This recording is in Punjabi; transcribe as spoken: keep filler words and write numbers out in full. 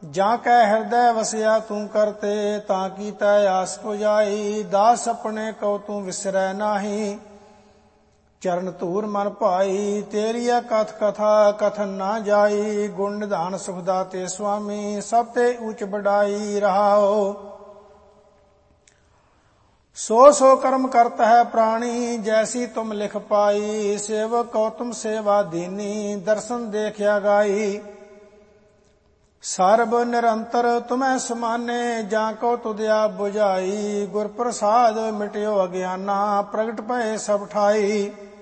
ਜਾਂ ਕੈ ਹਿਰਦੈ ਵਸਿਆ ਤੂੰ ਕਰਤੇ, ਤਾਂ ਕੀਤੈ ਆਸ ਪੁਜਾਈ। ਦਾਸ ਆਪਣੇ ਕਉ ਤੂੰ ਵਿਸਰੈ ਨਾਹੀ, ਚਰਨ ਧੂਰ ਮਨ ਭਾਈ। ਤੇਰੀਆ ਕਥ ਕਥਾ ਕਥਨ ਨਾ ਜਾਈ, ਗੁਣ ਨਿਧਾਨ ਸੁਖ ਦਾਤੇ ਸੁਆਮੀ। ਸਭ ਤੇ ਉੱਚ ਬੜਾਈ ਰਹਾਓ, ਸੋ ਸੋ ਕਰਮ ਕਰਤ ਹੈ ਪ੍ਰਾਣੀ। ਜੈਸੀ ਤੁਮ ਲਿਖ ਪਾਈ, ਸੇਵਕ ਕਉ ਤੁਮ ਸੇਵਾ ਦੀਨੀ। ਦਰਸ਼ਨ ਦੇਖਿਆ ਗਾਈ, ਸਰਬ ਨਿਰੰਤਰ ਤੁਮੈ ਸਮਾਨੇ। ਜਾਂ ਕੋ ਤੁਧਿਆ ਬੁਝਾਈ, ਗੁਰ ਪ੍ਰਸਾਦ ਮਿਟਿਓ ਅਗਿਆਨਾ। ਪ੍ਰਗਟ ਭਏ ਸਭ ਠਾਈ,